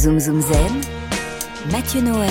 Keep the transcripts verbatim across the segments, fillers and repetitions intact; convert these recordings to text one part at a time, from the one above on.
Zoom Zoom Zen, Mathieu Noël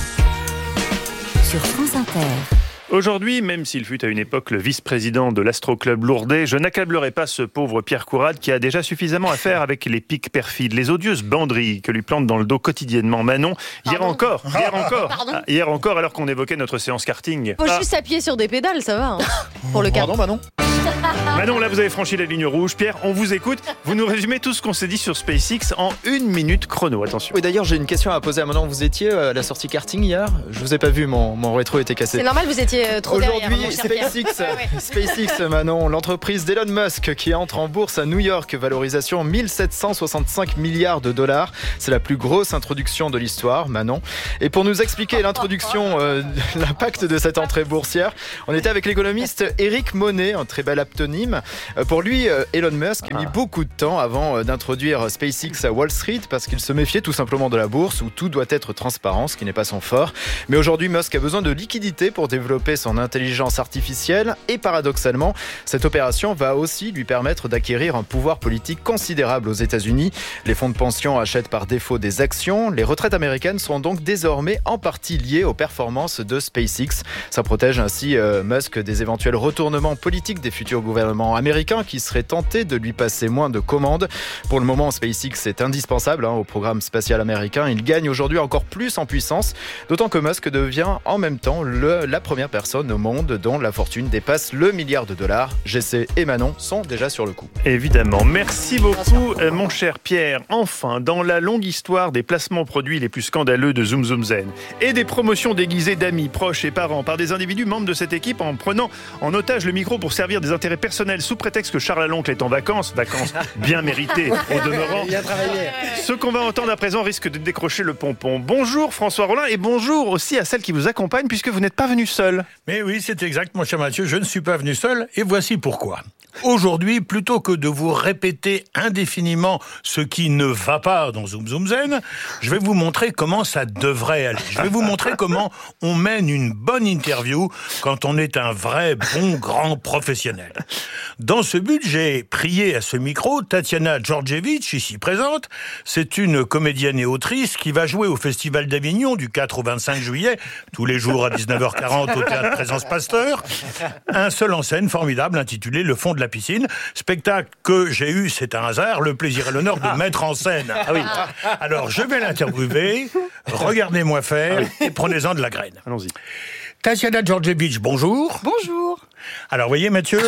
sur France Inter. Aujourd'hui, même s'il fut à une époque le vice-président de l'Astro-Club Lourdais, je n'accablerai pas ce pauvre Pierre Courade qui a déjà suffisamment à faire avec les piques perfides, les odieuses banderilles que lui plante dans le dos quotidiennement Manon. Hier Pardon encore, hier encore, Pardon ah, hier encore, alors qu'on évoquait notre séance karting. Faut Ah, juste s'appuyer sur des pédales, ça va, hein, pour le cadre. Pardon, Manon. Manon, là vous avez franchi la ligne rouge. Pierre, on vous écoute. Vous nous résumez tout ce qu'on s'est dit sur SpaceX en une minute chrono. Attention. Oui, d'ailleurs, j'ai une question à poser à Manon. Vous étiez à la sortie karting hier? Je vous ai pas vu, mon, mon rétro était cassé. C'est normal, vous étiez euh, trop derrière, Aujourd'hui, mon cher Pierre. SpaceX, Ouais, ouais. SpaceX, Manon, l'entreprise d'Elon Musk qui entre en bourse à New York, valorisation mille sept cent soixante-cinq milliards de dollars. C'est la plus grosse introduction de l'histoire, Manon. Et pour nous expliquer l'introduction, euh, l'impact de cette entrée boursière, on était avec l'économiste Eric Monet, un très bel aptonyme. Euh, Pour lui, euh, Elon Musk a mis beaucoup de temps avant euh, d'introduire SpaceX à Wall Street parce qu'il se méfiait tout simplement de la bourse où tout doit être transparent, ce qui n'est pas son fort. Mais aujourd'hui, Musk a besoin de liquidités pour développer son intelligence artificielle et paradoxalement, cette opération va aussi lui permettre d'acquérir un pouvoir politique considérable aux États-Unis. Les fonds de pension achètent par défaut des actions. Les retraites américaines sont donc désormais en partie liées aux performances de SpaceX. Ça protège ainsi euh, Musk des éventuels retournements politiques des futurs gouvernements américains qui seraient tentés de lui passer moins de commandes. Pour le moment, SpaceX est indispensable hein, au programme spatial américain. Il gagne aujourd'hui encore plus en puissance, d'autant que Musk devient en même temps le, la première personne au monde dont la fortune dépasse le milliard de dollars. G C et Manon sont déjà sur le coup. Évidemment. Merci beaucoup, euh, mon cher Pierre. Enfin, dans la longue histoire des placements produits les plus scandaleux de Zoom Zoom Zen et des promotions déguisées d'amis, proches et parents par des individus membres de cette équipe en prenant en otage le micro pour servir des intérêts personnels sous prétexte que Charles Aloncle est en vacances, vacances bien méritées au demeurant. Il a travaillé. Ce qu'on va entendre à présent risque de décrocher le pompon. Bonjour François Rollin et bonjour aussi à celle qui vous accompagne puisque vous n'êtes pas venu seul. Mais oui, c'est exact, mon cher Mathieu, je ne suis pas venu seul, et voici pourquoi. Aujourd'hui, plutôt que de vous répéter indéfiniment ce qui ne va pas dans Zoom Zoom Zen, je vais vous montrer comment ça devrait aller. Je vais vous montrer comment on mène une bonne interview quand on est un vrai bon grand professionnel. Dans ce but, j'ai prié à ce micro Tatiana Georgievich, ici présente. C'est une comédienne et autrice qui va jouer au Festival d'Avignon du quatre au vingt-cinq juillet, tous les jours à dix-neuf heures quarante au Théâtre Présence Pasteur. Un seul en scène formidable intitulé Le fond de la piscine. Spectacle que j'ai eu, c'est un hasard, le plaisir et l'honneur de mettre en scène. Ah oui. Alors, je vais l'interviewer, regardez-moi faire et prenez-en de la graine. Allons-y. Tatiana Georgievich, bonjour. Bonjour. Alors, voyez, Mathieu,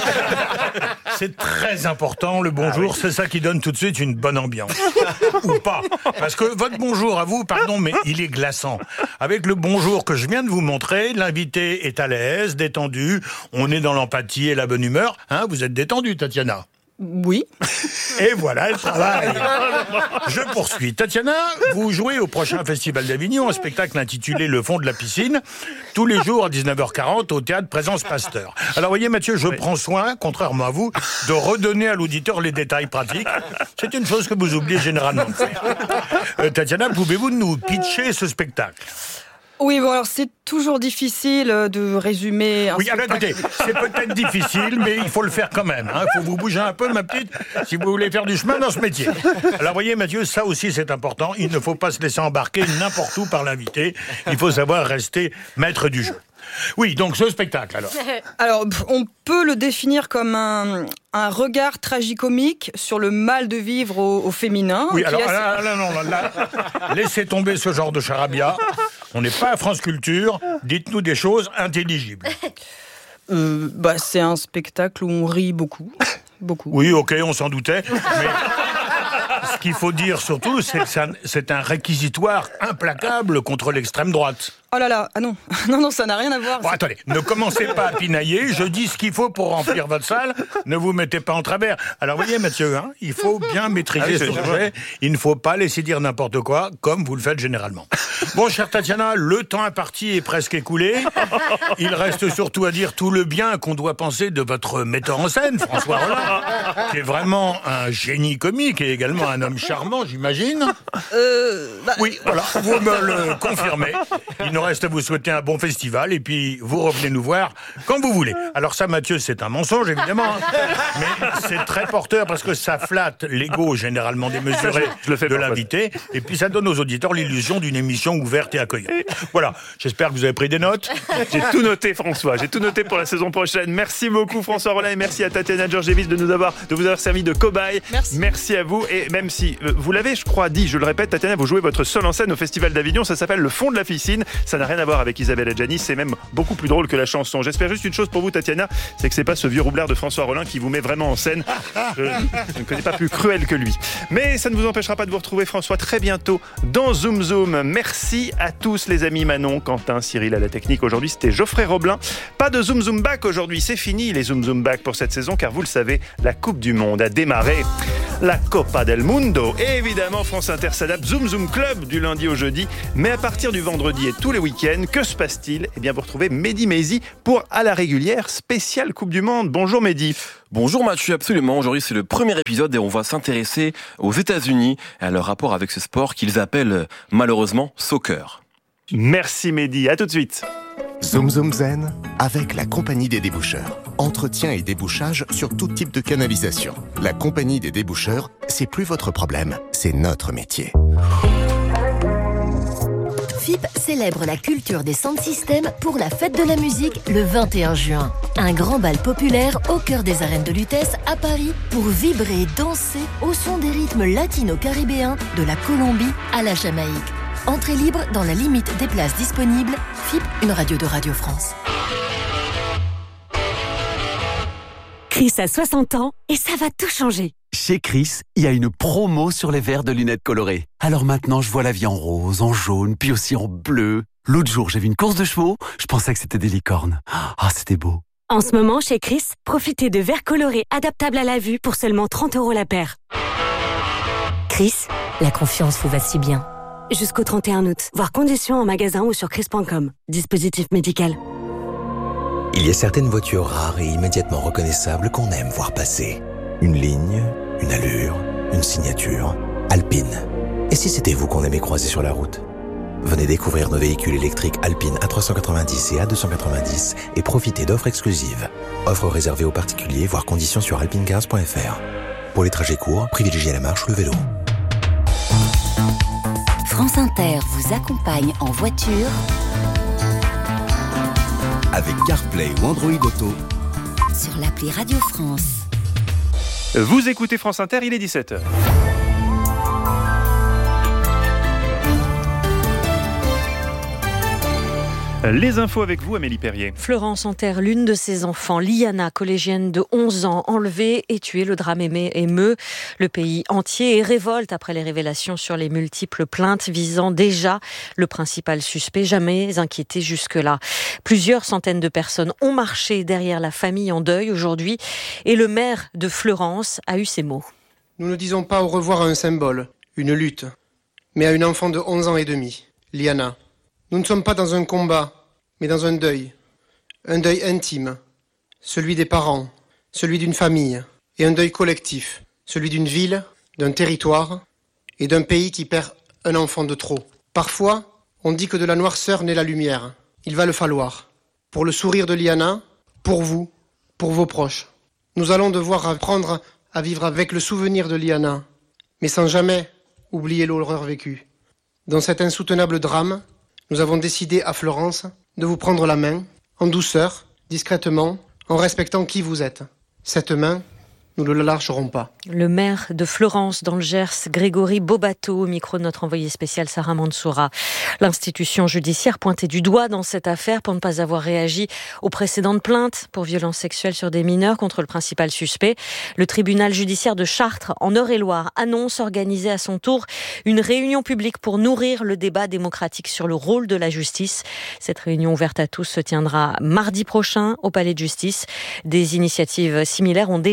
c'est très important, le bonjour, ah oui. C'est ça qui donne tout de suite une bonne ambiance. Ou pas. Parce que votre bonjour à vous, pardon, mais il est glaçant. Avec le bonjour que je viens de vous montrer, l'invité est à l'aise, détendu, on est dans l'empathie et la bonne humeur. Hein, vous êtes détendu, Tatiana ? Oui. Et voilà le travail. Je poursuis. Tatiana, vous jouez au prochain Festival d'Avignon, un spectacle intitulé Le fond de la piscine, tous les jours à dix-neuf heures quarante au Théâtre Présence Pasteur. Alors voyez Mathieu, je oui. prends soin, contrairement à vous, de redonner à l'auditeur les détails pratiques. C'est une chose que vous oubliez généralement de faire. Euh, Tatiana, pouvez-vous nous pitcher ce spectacle ? Oui, bon, alors c'est toujours difficile de résumer un Oui, spectacle. alors écoutez, c'est peut-être difficile, mais il faut le faire quand même. Il hein. faut vous bouger un peu, ma petite, si vous voulez faire du chemin dans ce métier. Alors, voyez, Mathieu, ça aussi, c'est important. Il ne faut pas se laisser embarquer n'importe où par l'invité. Il faut savoir rester maître du jeu. Oui, donc ce spectacle, alors. Alors, on peut le définir comme un, un regard tragicomique sur le mal de vivre au, au féminin. Oui, alors, assez... là, là, non, là, là, laissez tomber ce genre de charabia. On n'est pas à France Culture. Dites-nous des choses intelligible. Euh, bah, c'est un spectacle où on rit beaucoup. Beaucoup. Oui, ok, on s'en doutait. Mais ce qu'il faut dire surtout, c'est que c'est un, c'est un réquisitoire implacable contre l'extrême droite. Oh là là, ah non, non, non, ça n'a rien à voir. Bon, attendez, ne commencez pas à pinailler, je dis ce qu'il faut pour remplir votre salle, ne vous mettez pas en travers. Alors voyez Mathieu, hein, il faut bien maîtriser ce sujet, il ne faut pas laisser dire n'importe quoi, comme vous le faites généralement. Bon, chère Tatiana, le temps imparti est presque écoulé, il reste surtout à dire tout le bien qu'on doit penser de votre metteur en scène, François Rollin, qui est vraiment un génie comique et également effectivement un homme charmant, j'imagine. Euh, bah, Oui, voilà, vous me le confirmez. Il nous reste à vous souhaiter un bon festival et puis vous revenez nous voir quand vous voulez. Alors ça, Mathieu, c'est un mensonge, évidemment, hein. Mais c'est très porteur parce que ça flatte l'ego généralement démesuré Je le fais de parfois. l'invité et puis ça donne aux auditeurs l'illusion d'une émission ouverte et accueillante. Voilà, j'espère que vous avez pris des notes. J'ai tout noté, François. J'ai tout noté pour la saison prochaine. Merci beaucoup, François Rollin, et merci à Tatiana Georgievich de nous avoir, de vous avoir servi de cobaye. Merci. Merci à vous. Et même si euh, vous l'avez, je crois, dit, je le répète, Tatiana, vous jouez votre seul en scène au Festival d'Avignon. Ça s'appelle Le Fond de la Piscine. Ça n'a rien à voir avec Isabelle Adjani. C'est même beaucoup plus drôle que la chanson. J'espère juste une chose pour vous, Tatiana, c'est que c'est pas ce vieux roublard de François Rollin qui vous met vraiment en scène. Je, je ne connais pas plus cruel que lui. Mais ça ne vous empêchera pas de vous retrouver, François, très bientôt dans Zoom Zoom. Merci à tous, les amis. Manon, Quentin, Cyril à la technique. Aujourd'hui, c'était Geoffrey Roblin. Pas de Zoom Zoom Back aujourd'hui. C'est fini, les Zoom Zoom Back pour cette saison, car vous le savez, la Coupe du Monde a démarré. La Copa del Mundo. Et évidemment, France Inter s'adapte. Zoom Zoom Club du lundi au jeudi. Mais à partir du vendredi et tous les week-ends, que se passe-t-il ? Eh bien, vous retrouvez Mehdi Maizi pour À la régulière, spéciale Coupe du Monde. Bonjour Mehdi. Bonjour Mathieu, absolument. Aujourd'hui, c'est le premier épisode et on va s'intéresser aux États-Unis et à leur rapport avec ce sport qu'ils appellent malheureusement soccer. Merci Mehdi. À tout de suite. Zoom Zoom Zen avec la Compagnie des déboucheurs. Entretien et débouchage sur tout type de canalisation. La Compagnie des déboucheurs, c'est plus votre problème, c'est notre métier. F I P célèbre la culture des sound systems pour la fête de la musique le vingt et un juin. Un grand bal populaire au cœur des arènes de Lutèce à Paris pour vibrer et danser au son des rythmes latino-caribéens de la Colombie à la Jamaïque. Entrée libre dans la limite des places disponibles. F I P, une radio de Radio France. Chris a soixante ans et ça va tout changer. Chez Chris, il y a une promo sur les verres de lunettes colorées. Alors maintenant, je vois la vie en rose, en jaune, puis aussi en bleu. L'autre jour, j'ai vu une course de chevaux, je pensais que c'était des licornes. Ah, c'était beau. En ce moment, chez Chris, profitez de verres colorés adaptables à la vue pour seulement trente euros la paire. Chris, la confiance vous va si bien. Jusqu'au trente et un août. Voir conditions en magasin ou sur chris point com. Dispositif médical. Il y a certaines voitures rares et immédiatement reconnaissables qu'on aime voir passer. Une ligne, une allure, une signature. Alpine. Et si c'était vous qu'on aimait croiser sur la route ? Venez découvrir nos véhicules électriques Alpine A trois cent quatre-vingt-dix et A deux cent quatre-vingt-dix et profitez d'offres exclusives. Offres réservées aux particuliers, voire conditions sur alpinecars point f r. Pour les trajets courts, privilégiez la marche ou le vélo. France Inter vous accompagne en voiture avec CarPlay ou Android Auto sur l'appli Radio France. Vous écoutez France Inter, il est dix-sept heures. Les infos avec vous, Amélie Perrier. Florence enterre l'une de ses enfants, Liana, collégienne de onze ans, enlevée et tuée. Le drame émeut le pays entier et révolte après les révélations sur les multiples plaintes visant déjà le principal suspect, jamais inquiété jusque-là. Plusieurs centaines de personnes ont marché derrière la famille en deuil aujourd'hui et le maire de Fleurance a eu ces mots. Nous ne disons pas au revoir à un symbole, une lutte, mais à une enfant de onze ans et demi, Liana. Nous ne sommes pas dans un combat, mais dans un deuil. Un deuil intime, celui des parents, celui d'une famille, et un deuil collectif, celui d'une ville, d'un territoire et d'un pays qui perd un enfant de trop. Parfois, on dit que de la noirceur naît la lumière. Il va le falloir. Pour le sourire de Liana, pour vous, pour vos proches. Nous allons devoir apprendre à vivre avec le souvenir de Liana, mais sans jamais oublier l'horreur vécue. Dans cet insoutenable drame, nous avons décidé à Florence de vous prendre la main, en douceur, discrètement, en respectant qui vous êtes. Cette main, nous ne la lâcherons pas. Le maire de Fleurance dans le Gers, Grégory Bobato, au micro de notre envoyé spécial Sarah Mansoura. L'institution judiciaire pointée du doigt dans cette affaire pour ne pas avoir réagi aux précédentes plaintes pour violences sexuelles sur des mineurs contre le principal suspect. Le tribunal judiciaire de Chartres, en Eure-et-Loire, annonce organiser à son tour une réunion publique pour nourrir le débat démocratique sur le rôle de la justice. Cette réunion ouverte à tous se tiendra mardi prochain au Palais de Justice. Des initiatives similaires ont déjà été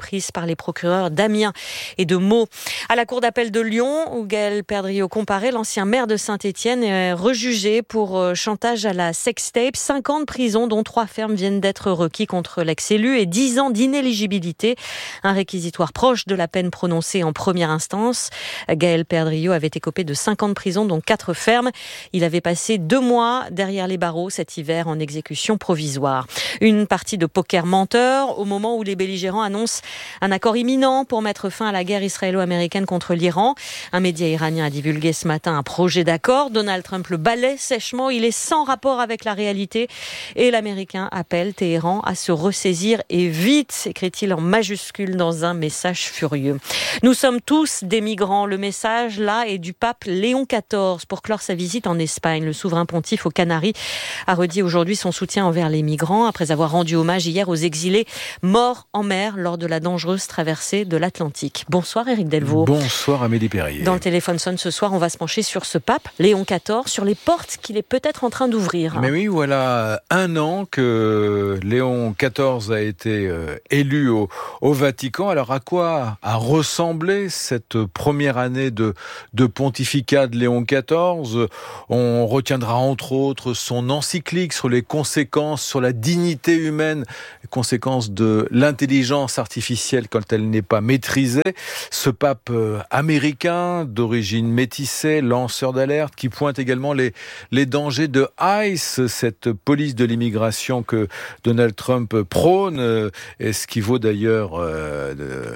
prises par les procureurs d'Amiens et de Meaux. À la cour d'appel de Lyon, où Gaël Perdriau comparaît, l'ancien maire de Saint-Étienne est rejugé pour chantage à la sextape. Cinq ans de prison, dont trois fermes viennent d'être requis contre l'ex-élu et dix ans d'inéligibilité. Un réquisitoire proche de la peine prononcée en première instance. Gaël Perdriau avait écopé de cinq ans de prison, dont quatre fermes. Il avait passé deux mois derrière les barreaux cet hiver en exécution provisoire. Une partie de poker menteur au moment où les belligérants annoncent un accord imminent pour mettre fin à la guerre israélo-américaine contre l'Iran. Un média iranien a divulgué ce matin un projet d'accord. Donald Trump le balaie sèchement. Il est sans rapport avec la réalité et l'Américain appelle Téhéran à se ressaisir et vite, écrit-il en majuscule dans un message furieux. Nous sommes tous des migrants. Le message là est du pape Léon quatorze pour clore sa visite en Espagne. Le souverain pontife aux Canaries a redit aujourd'hui son soutien envers les migrants après avoir rendu hommage hier aux exilés morts en mer lors de la dangereuse traversée de l'Atlantique. Bonsoir Éric Delvaux. Bonsoir Amélie Perrier. Dans le téléphone sonne ce soir, on va se pencher sur ce pape Léon quatorze, sur les portes qu'il est peut-être en train d'ouvrir. Mais oui, voilà un an que Léon quatorze a été euh, élu au, au Vatican. Alors à quoi a ressemblé cette première année de, de pontificat de Léon quatorze? On retiendra entre autres son encyclique sur les conséquences, sur la dignité humaine, les conséquences de l'intelligence artificielle quand elle n'est pas maîtrisée. Ce pape euh, américain d'origine métissée, lanceur d'alerte, qui pointe également les, les dangers de ICE, cette police de l'immigration que Donald Trump prône, euh, et ce qui vaut d'ailleurs euh, de,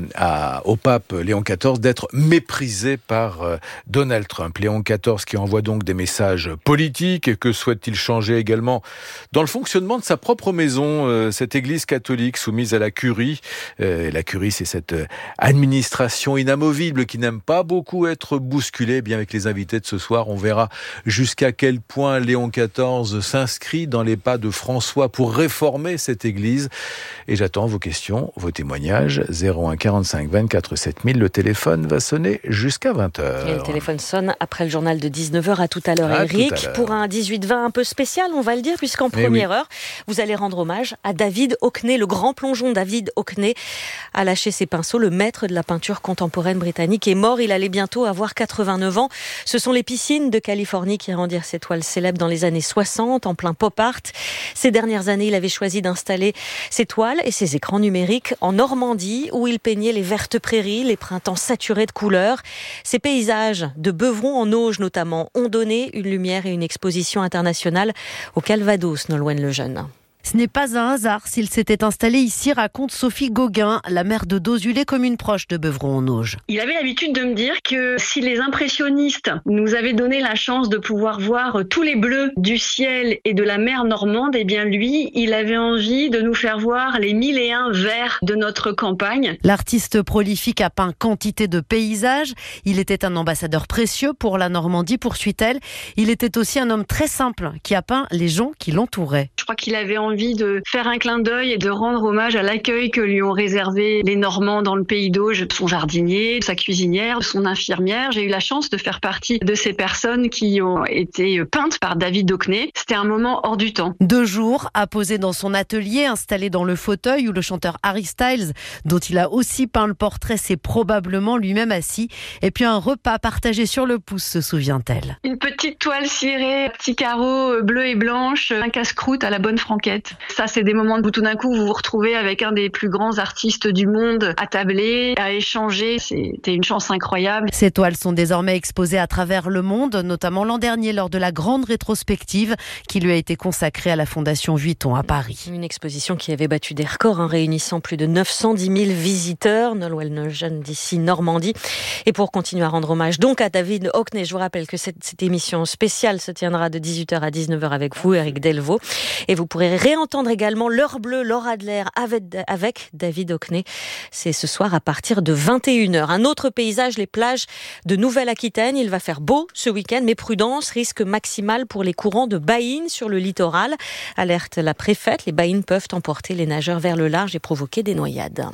à, au pape Léon quatorze d'être méprisé par euh, Donald Trump. Léon quatorze qui envoie donc des messages politiques. Et que souhaite-t-il changer également dans le fonctionnement de sa propre maison, euh, cette église catholique soumise à la curie. Euh, la curie, c'est cette administration inamovible qui n'aime pas beaucoup être bousculée. Eh bien, avec les invités de ce soir, on verra jusqu'à quel point Léon quatorze s'inscrit dans les pas de François pour réformer cette église. Et j'attends vos questions, vos témoignages. zéro un quarante-cinq vingt-quatre sept mille. Le téléphone va sonner jusqu'à vingt heures. Et le téléphone sonne après le journal de dix-neuf heures. À tout à l'heure, à Eric. Tout à l'heure. Pour un dix-huit vingt un peu spécial, on va le dire, puisqu'en première oui. heure, vous allez rendre hommage à David Hockney, le grand plongeon David Hockney a lâché ses pinceaux. Le maître de la peinture contemporaine britannique est mort. Il allait bientôt avoir quatre-vingt-neuf ans. Ce sont les piscines de Californie qui rendirent ses toiles célèbres dans les années soixante, en plein pop art. Ces dernières années, il avait choisi d'installer ses toiles et ses écrans numériques en Normandie, où il peignait les vertes prairies, les printemps saturés de couleurs. Ces paysages de Beuvron en Auge notamment ont donné une lumière et une exposition internationale au Calvados, Nolwenn Lejeune. Ce n'est pas un hasard s'il s'était installé ici, raconte Sophie Gauguin, la maire de Dozulé, commune proche de Beuvron-en-Auge. Il avait l'habitude de me dire que si les impressionnistes nous avaient donné la chance de pouvoir voir tous les bleus du ciel et de la mer normande, eh bien lui, il avait envie de nous faire voir les mille et un verts de notre campagne. L'artiste prolifique a peint quantité de paysages. Il était un ambassadeur précieux pour la Normandie, poursuit-elle. Il était aussi un homme très simple qui a peint les gens qui l'entouraient. Je crois qu'il avait envie envie de faire un clin d'œil et de rendre hommage à l'accueil que lui ont réservé les Normands dans le pays d'Auge, son jardinier, sa cuisinière, son infirmière. J'ai eu la chance de faire partie de ces personnes qui ont été peintes par David Hockney. C'était un moment hors du temps. Deux jours à poser dans son atelier, installé dans le fauteuil où le chanteur Harry Styles, dont il a aussi peint le portrait, s'est probablement lui-même assis. Et puis un repas partagé sur le pouce, se souvient-elle. Une petite toile cirée, petits carreaux bleus et blanches, un casse-croûte à la bonne franquette. Ça, c'est des moments où tout d'un coup, vous vous retrouvez avec un des plus grands artistes du monde à tabler, à échanger. C'était une chance incroyable. Ces toiles sont désormais exposées à travers le monde, notamment l'an dernier lors de la grande rétrospective qui lui a été consacrée à la Fondation Vuitton à Paris. Une exposition qui avait battu des records, hein, réunissant plus de neuf cent dix mille visiteurs. Nolwenn Lejeune d'ici Normandie. Et pour continuer à rendre hommage donc à David Hockney, je vous rappelle que cette, cette émission spéciale se tiendra de dix-huit heures à dix-neuf heures avec vous, Éric Delvaux. Et vous pourrez réentendre également L'heure bleue, Laura Adler avec, avec David Hockney. C'est ce soir à partir de vingt et une heures. Un autre paysage, les plages de Nouvelle-Aquitaine. Il va faire beau ce week-end, mais prudence, risque maximal pour les courants de baïnes sur le littoral. Alerte la préfète, les baïnes peuvent emporter les nageurs vers le large et provoquer des noyades.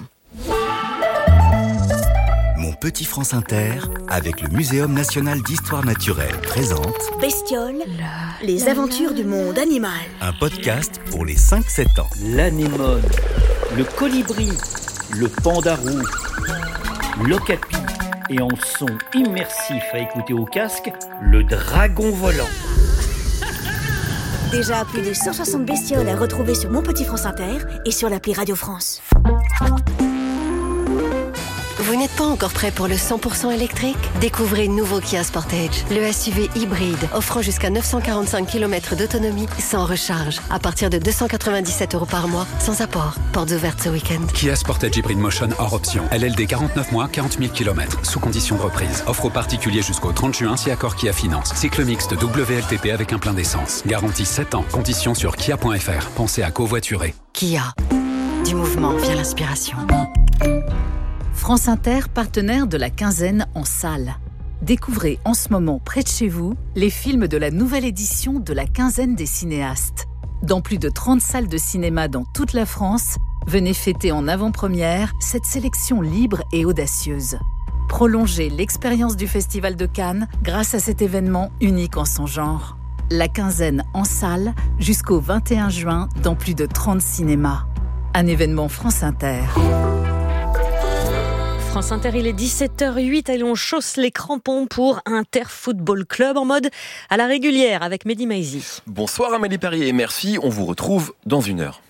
Mon petit France Inter, avec le Muséum national d'histoire naturelle, présente Bestioles, les aventures du monde animal. Un podcast pour les cinq sept ans. L'anémone, le colibri, le Pandarou, l'Ocapi et en son immersif à écouter au casque, le Dragon volant. Déjà plus de cent soixante bestioles à retrouver sur Mon Petit France Inter et sur l'appli Radio France. Vous n'êtes pas encore prêt pour le cent pour cent électrique ? Découvrez nouveau Kia Sportage, le S U V hybride offrant jusqu'à neuf cent quarante-cinq kilomètres d'autonomie sans recharge, à partir de deux cent quatre-vingt-dix-sept euros par mois, sans apport. Portes ouvertes ce week-end. Kia Sportage Hybrid Motion hors option. L L D quarante-neuf mois, quarante mille kilomètres, sous condition de reprise. Offre aux particuliers jusqu'au trente juin si accord Kia Finance. Cycle mixte W L T P avec un plein d'essence. Garantie sept ans. Conditions sur kia point f r. Pensez à covoiturer. Kia. Du mouvement vient l'inspiration. France Inter, partenaire de la quinzaine en salle. Découvrez en ce moment près de chez vous les films de la nouvelle édition de la quinzaine des cinéastes. Dans plus de trente salles de cinéma dans toute la France, venez fêter en avant-première cette sélection libre et audacieuse. Prolongez l'expérience du Festival de Cannes grâce à cet événement unique en son genre. La quinzaine en salle jusqu'au vingt et un juin dans plus de trente cinémas. Un événement France Inter. France Inter, il est dix-sept heures huit. Allez, on chausse les crampons pour Inter Football Club en mode à la régulière avec Mehdi Maizi. Bonsoir Amélie Perrier et merci, on vous retrouve dans une heure.